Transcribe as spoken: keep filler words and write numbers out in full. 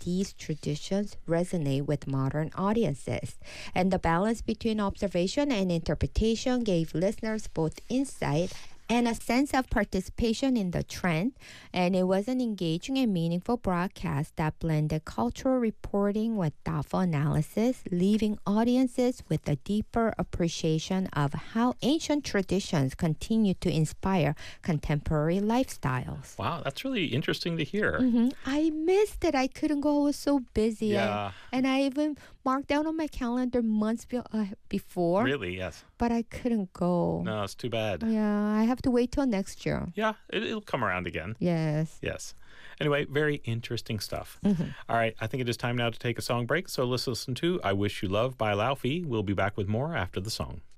these traditions resonate with modern audiences. And the balance between observation and interpretation gave listeners both insight and a sense of participation in the trend. And it was an engaging and meaningful broadcast that blended cultural reporting with thoughtful analysis, leaving audiences with a deeper appreciation of how ancient traditions continue to inspire contemporary lifestyles. Wow, that's really interesting to hear. Mm-hmm. I missed it. I couldn't go. I was so busy. Yeah. And, and I even marked down on my calendar months be- uh, before. Really, yes. But I couldn't go. No, it's too bad. Yeah, I have to wait till next year. Yeah, it, it'll come around again. Yes. Yes. Anyway, very interesting stuff. Mm-hmm. All right, I think it is time now to take a song break. So let's listen to I Wish You Love by Laufey. We'll be back with more after the song.